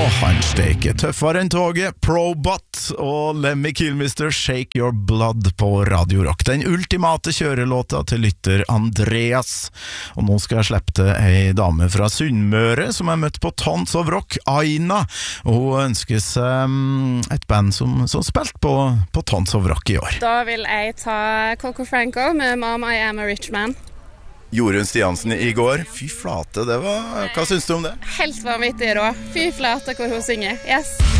Han steker tøffere enn toget, Probot og Lemmy Kilmister, Shake Your Blood på Radio Rock. Den ultimate kjørelåta til lytter Andreas. Og nå skal jeg slippe til ei dame fra Sunnmøre som jeg møtte på Tons of Rock, Aina. Og hun ønsker seg et band som spilte på Tons of Rock i år. Da vil jeg ta Coco Franco med Mom, I Am a Rich Man. Jorunn Stiansen i går. Fy flate, hva synes du om det? Helt vanvittig da. Fy flate hvor hun synger. Yes.